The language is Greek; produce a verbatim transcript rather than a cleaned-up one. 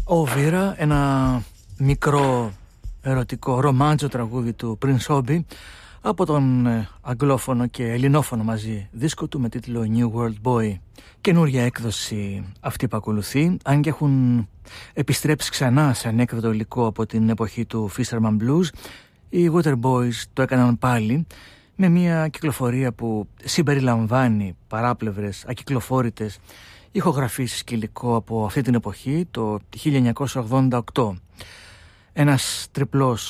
Ο Βίρα, ένα μικρό ερωτικό ρομάντζο τραγούδι του Prince Hobby από τον αγγλόφωνο και ελληνόφωνο μαζί δίσκο του με τίτλο New World Boy. Καινούρια έκδοση αυτή που ακολουθεί, αν και έχουν επιστρέψει ξανά σε ανέκδοτο υλικό από την εποχή του Fisherman Blues, οι Waterboys το έκαναν πάλι με μια κυκλοφορία που συμπεριλαμβάνει παράπλευρες, ακυκλοφόρητες ηχογραφήσεις και υλικό από αυτή την εποχή, το χίλια εννιακόσια ογδόντα οκτώ. Ένας τριπλός